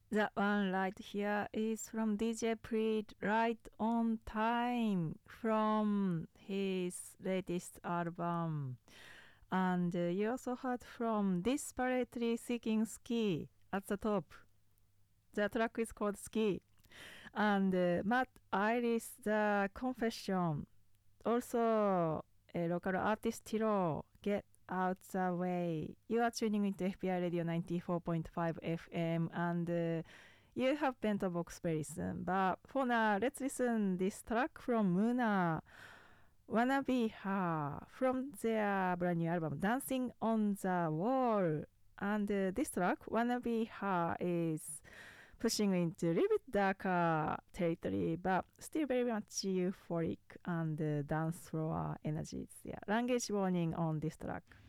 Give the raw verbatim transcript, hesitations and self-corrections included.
The one right here is from D J Preet, Right on Time, from his latest album. And uh, you also heard from Desperately Seeking Ski at the top. The track is called Ski. And uh, Matt Iris, The Confession. Also, a local artist Tiro, Get Out the Way. You are tuning into F B I Radio ninety-four point five F M, and uh, you have Bento Box very soon. But for now, let's listen this track from Muna, Wanna Be Her, from their brand new album Dancing on the Wall. And uh, this track, Wanna Be Her, is pushing into a little bit darker territory, but still very much euphoric and uh, dance floor energy. Yeah, language warning on this track.